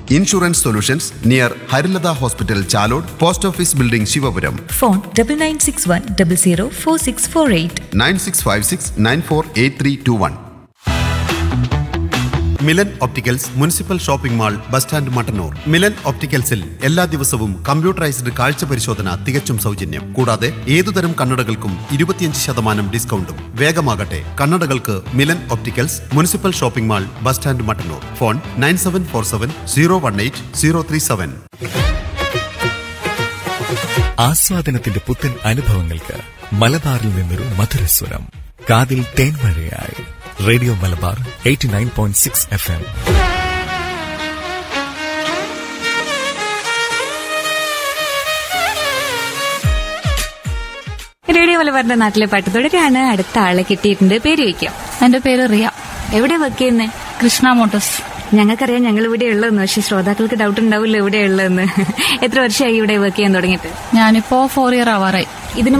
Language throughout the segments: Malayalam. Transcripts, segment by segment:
Insurance solutions near Harilatha hospital Chalode, post office building Sivapuram. Phone 9961004648. 9656948321. Milan opticals municipal shopping mall, bus stand, Mattannur. Milan ഒപ്റ്റിക്കൽസിൽ എല്ലാ ദിവസവും കമ്പ്യൂട്ടറൈസ്ഡ് കാഴ്ച പരിശോധന തികച്ചും സൗജന്യം. കൂടാതെ ഏതുതരം കണ്ണടകൾക്കും 25% ഡിസ്കൗണ്ടും. വേഗമാകട്ടെ, കണ്ണടകൾക്ക് Milan opticals municipal shopping mall, bus stand, Mattannur. Phone 9747018037. ആസ്വാദനത്തിന്റെ പുത്തൻ അനുഭവങ്ങൾക്ക് മലബാറിൽ നിന്നൊരു മധുരസ്വരം. കാതിൽ തേൻമഴയായി റേഡിയോ മലബാർ 89.6 FM. റേഡിയോ മലബാറിന്റെ നാട്ടിലെ പാട്ട് തുടരാണ്. അടുത്ത ആളെ കിട്ടിയിട്ടുണ്ട്. പേര് വയ്ക്കാം. എന്റെ പേര് റിയ. എവിടെ വർക്ക് ചെയ്യുന്നേ? കൃഷ്ണ മോട്ടോഴ്സ്. ഞങ്ങൾക്കറിയാം ഞങ്ങൾ ഇവിടെ ഉള്ളതെന്ന്, പക്ഷെ ശ്രോതാക്കൾക്ക് ഡൗട്ട് ഉണ്ടാവില്ല ഇവിടെ ഉള്ളതെന്ന്. എത്ര വർഷമായി ഇവിടെ വർക്ക് ചെയ്യാൻ തുടങ്ങിയിട്ട്? ഞാനിപ്പോ 4 year ആവാറായി. ഇതിനു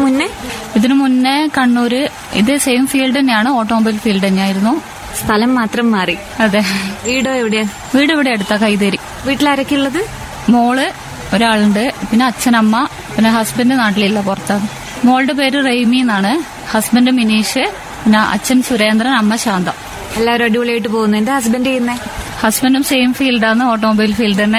മുന്നേ കണ്ണൂര് ഇത് സെയിം ഫീൽഡ് തന്നെയാണ്, ഓട്ടോമൊബൈൽ ഫീൽഡ് തന്നെയായിരുന്നു. സ്ഥലം മാത്രം മാറി. അതെ. വീടോ എവിടെയാ? വീട് ഇവിടെ അടുത്താ, കൈതേരി. വീട്ടിലാരൊക്കെ ഉള്ളത്? മോള് ഒരാളുണ്ട്, പിന്നെ അച്ഛനമ്മ, പിന്നെ ഹസ്ബൻഡ് നാട്ടിലില്ല, പുറത്താണ്. മോളുടെ പേര് റെയ്മി എന്നാണ്, ഹസ്ബൻഡ് മിനീഷ്, പിന്നെ അച്ഛൻ സുരേന്ദ്രൻ, അമ്മ ശാന്ത. എല്ലാവരും അടിപൊളിയായിട്ട് പോകുന്നു. എന്താ ഹസ്ബൻഡ് ചെയ്യുന്നേ? ഹസ്ബൻഡും സെയിം ഫീൽഡാണ്, ഓട്ടോമൊബൈൽ ഫീൽഡ് തന്നെ.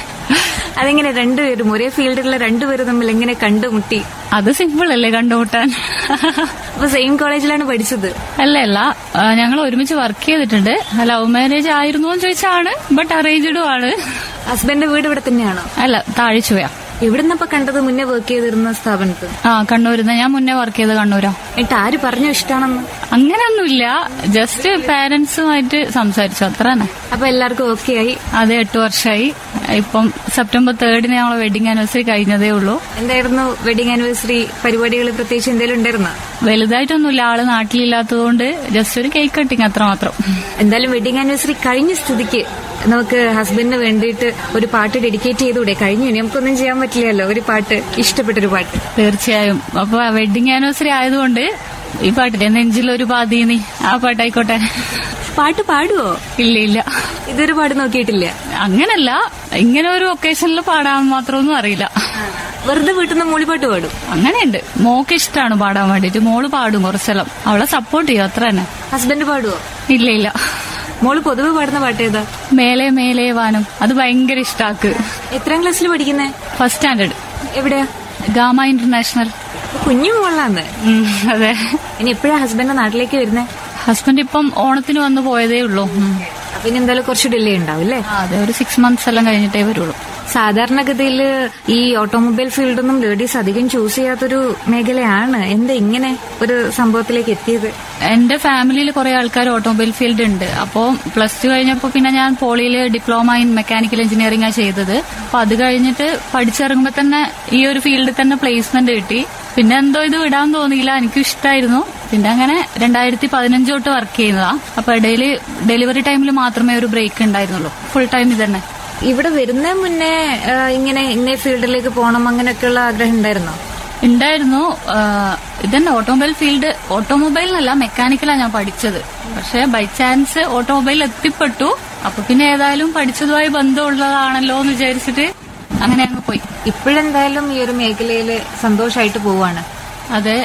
അതെങ്ങനെ രണ്ടുപേരും ഒരേ ഫീൽഡിലുള്ള രണ്ടുപേരും തമ്മിൽ എങ്ങനെ കണ്ടുമുട്ടി? അത് സിമ്പിൾ അല്ലേ കണ്ടുമുട്ടാൻ. അപ്പൊ സെയിം കോളേജിലാണ് പഠിച്ചത്? അല്ല, ഞങ്ങൾ ഒരുമിച്ച് വർക്ക് ചെയ്തിട്ടുണ്ട്. ലവ് മാരേജ് ആയിരുന്നു എന്ന് ചോദിച്ചാണ്, ബട്ട് അറേഞ്ച്ഡും ആണ്. ഹസ്ബൻഡ് വീട് ഇവിടെ തന്നെയാണോ? അല്ല, താഴ്ചയാ. എവിടുന്നപ്പോ കണ്ടത്? മുന്നേ വർക്ക് ചെയ്തിരുന്ന സ്ഥാപനത്ത്? കണ്ണൂരിന്ന്. ഞാൻ മുന്നേ വർക്ക് ചെയ്ത് കണ്ണൂരാ. എന്നിട്ട് ആര് പറഞ്ഞു ഇഷ്ടാണെന്ന്? അങ്ങനെയൊന്നുമില്ല, ജസ്റ്റ് പാരന്റ്സുമായിട്ട് സംസാരിച്ചു, അത്ര തന്നെ. അപ്പൊ എല്ലാവർക്കും ഓക്കെ ആയി? അതെ, 8 വർഷമായി. ഇപ്പം September 3 ഞങ്ങളെ വെഡിങ് ആനിവേഴ്സറി കഴിഞ്ഞതേ ഉള്ളൂ. എന്തായിരുന്നു വെഡിങ് ആനിവേഴ്സറി പരിപാടികൾ? പ്രത്യേകിച്ച് എന്തെങ്കിലും ഉണ്ടായിരുന്നോ? വലുതായിട്ടൊന്നുമില്ല, ആള് നാട്ടിലില്ലാത്തതുകൊണ്ട് ജസ്റ്റ് ഒരു കേക്ക് കട്ടിങ്, അത്ര മാത്രം. എന്തായാലും വെഡിങ് ആനിവേഴ്സറി കഴിഞ്ഞ സ്ഥിതിക്ക് നമുക്ക് ഹസ്ബൻഡിന് വേണ്ടിയിട്ട് ഒരു പാട്ട് ഡെഡിക്കേറ്റ് ചെയ്തുകൂടെ? കഴിഞ്ഞു, നമുക്കൊന്നും ചെയ്യാൻ പറ്റില്ലല്ലോ. ഒരു പാട്ട്, ഇഷ്ടപ്പെട്ടൊരു പാട്ട്. തീർച്ചയായും. അപ്പൊ വെഡിങ് ആനിവേഴ്സറി ആയതുകൊണ്ട് ഈ പാട്ടിന്റെ നെഞ്ചിലൊരു പാതീനി, ആ പാട്ടായിക്കോട്ടെ. പാട്ട് പാടുവോ? ഇല്ല. ഇതൊരു പാട് നോക്കിയിട്ടില്ല. അങ്ങനല്ല, ഇങ്ങനെ ഒരു ഒക്കേഷനിൽ പാടാൻ മാത്രമൊന്നും അറിയില്ല. വെറുതെ വീട്ടിൽ നിന്ന് മൂളിപ്പാട്ട് പാടും? അങ്ങനെയുണ്ട്. മോക്ക് ഇഷ്ടമാണ് പാടാൻ വേണ്ടിട്ട്, മോള് പാടും കുറച്ചെല്ലാം, അവളെ സപ്പോർട്ട് ചെയ്യും, അത്ര തന്നെ. ഹസ്ബൻഡ് പാടുവോ? ഇല്ല. മോള് പൊതുവെ പാടുന്ന പാട്ട് ഏതാ? മേലെ മേലെ വാനം, അത് ഭയങ്കര ഇഷ്ടാക്ക്. എത്രാം ക്ലാസ്സിൽ പഠിക്കുന്നേ? 1st standard. എവിടെയാ? Gamma international. കുഞ്ഞു മോളാന്ന്? അതെ. ഇനി എപ്പോഴാ ഹസ്ബൻഡ് നാട്ടിലേക്ക് വരുന്നേ? ഹസ്ബൻഡ് ഇപ്പം ഓണത്തിന് വന്ന് പോയതേ ഉള്ളൂ. അപ്പൊ ഇനി എന്തായാലും കുറച്ച് ഡിലേ ഉണ്ടാവും അല്ലേ? അതെ, ഒരു 6 months എല്ലാം കഴിഞ്ഞിട്ടേ വരുള്ളൂ. സാധാരണഗതിയിൽ ഈ ഓട്ടോമൊബൈൽ ഫീൽഡൊന്നും ലേഡീസ് അധികം ചൂസ് ചെയ്യാത്തൊരു മേഖലയാണ്. എന്താ ഇങ്ങനെ ഒരു സംഭവത്തിലേക്ക് എത്തിയത്? എന്റെ ഫാമിലിയിൽ കുറെ ആൾക്കാർ ഓട്ടോമൊബൈൽ ഫീൽഡ് ഉണ്ട്. അപ്പോൾ +2 കഴിഞ്ഞപ്പോൾ പിന്നെ ഞാൻ പോളിയിൽ ഡിപ്ലോമ ഇൻ മെക്കാനിക്കൽ എഞ്ചിനീയറിംഗ് ആണ് ചെയ്തത്. അപ്പൊ അത് കഴിഞ്ഞിട്ട് പഠിച്ചിറങ്ങുമ്പോൾ തന്നെ ഈ ഒരു ഫീൽഡിൽ തന്നെ പ്ലേസ്മെന്റ് കിട്ടി. പിന്നെ എന്തോ ഇത് വിടാൻ തോന്നിയില്ല, എനിക്കും ഇഷ്ടമായിരുന്നു. പിന്നെ അങ്ങനെ 2015 തൊട്ട് വർക്ക് ചെയ്യുന്നതാ. അപ്പൊ ഇടയിൽ ഡെലിവറി ടൈമിൽ മാത്രമേ ഒരു ബ്രേക്ക് ഉണ്ടായിരുന്നുള്ളൂ. ഫുൾ ടൈം ഇതന്നെ. ഇവിടെ വരുന്ന മുന്നേ ഇങ്ങനെ ഇന്നേ ഫീൽഡിലേക്ക് പോകണം അങ്ങനെയൊക്കെയുള്ള ആഗ്രഹം ഉണ്ടായിരുന്നോ? ഉണ്ടായിരുന്നു. ഇതന്നെ ഓട്ടോമൊബൈൽ ഫീൽഡ്, ഓട്ടോമൊബൈലിനല്ല മെക്കാനിക്കലാണ് ഞാൻ പഠിച്ചത്. പക്ഷെ ബൈ ചാൻസ് ഓട്ടോമൊബൈൽ എത്തിപ്പെട്ടു. അപ്പൊ പിന്നെ ഏതായാലും പഠിച്ചതുമായി ബന്ധമുള്ളതാണല്ലോ എന്ന് വിചാരിച്ചിട്ട് അങ്ങനെ അങ്ങ് പോയി. ഇപ്പോഴെന്തായാലും ഈ ഒരു മേഖലയിൽ സന്തോഷമായിട്ട് പോവാണ്. അതെ,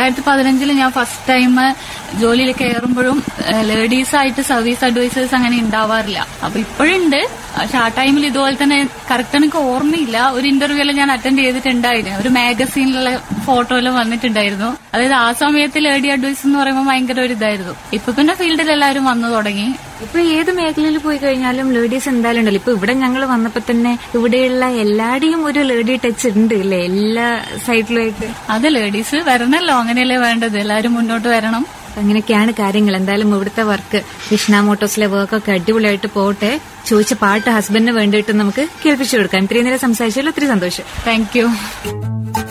2015 ഞാൻ ഫസ്റ്റ് ടൈം ജോലിയിൽ കയറുമ്പോഴും ലേഡീസായിട്ട് സർവീസ് അഡ്വൈസേഴ്സ് അങ്ങനെ ഉണ്ടാവാറില്ല. അപ്പൊ ഇപ്പോഴുണ്ട്, പക്ഷെ ആ ടൈമിൽ ഇതുപോലെ തന്നെ കറക്റ്റ് എനിക്ക് ഓർമ്മയില്ല. ഒരു ഇന്റർവ്യൂല് ഞാൻ അറ്റൻഡ് ചെയ്തിട്ടുണ്ടായിരുന്നു, ഒരു മാഗസീനിലുള്ള ഫോട്ടോ എല്ലാം വന്നിട്ടുണ്ടായിരുന്നു. അതായത് ആ സമയത്ത് ലേഡി അഡ്വൈസ് എന്ന് പറയുമ്പോൾ ഭയങ്കര ഒരു ഇതായിരുന്നു. ഇപ്പൊ പിന്നെ ഫീൽഡിൽ എല്ലാവരും വന്നു തുടങ്ങി. ഇപ്പൊ ഏത് മേഖലയിൽ പോയി കഴിഞ്ഞാലും ലേഡീസ് എന്തായാലും ഉണ്ടല്ലോ. ഇപ്പൊ ഇവിടെ ഞങ്ങൾ വന്നപ്പോ തന്നെ ഇവിടെയുള്ള എല്ലാടെയും ഒരു ലേഡി ടച്ച് ഉണ്ട് അല്ലേ, എല്ലാ സൈഡിലായിട്ട്. അത് ലേഡീസ് വരണല്ലോ, അങ്ങനെയല്ലേ വേണ്ടത്, എല്ലാവരും മുന്നോട്ട് വരണം. അങ്ങനെയൊക്കെയാണ് കാര്യങ്ങൾ. എന്തായാലും ഇവിടുത്തെ വർക്ക്, കൃഷ്ണ മോട്ടോഴ്സിലെ വർക്കൊക്കെ അടിപൊളിയായിട്ട് പോട്ടെ. ചോദിച്ച പാട്ട് ഹസ്ബൻഡിന് വേണ്ടിയിട്ട് നമുക്ക് കേൾപ്പിച്ചു കൊടുക്കാം. ഇത്രയും നേരം സംസാരിച്ചതിൽ ഒത്തിരി സന്തോഷം. Thank you.